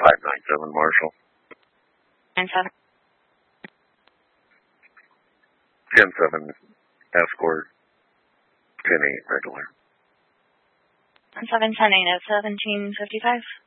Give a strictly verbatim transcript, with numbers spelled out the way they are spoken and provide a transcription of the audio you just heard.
five nine seven, Marshall. nine seven. ten seven, escort. ten eight, regular. ten seven, ten eight at seventeen fifty-five.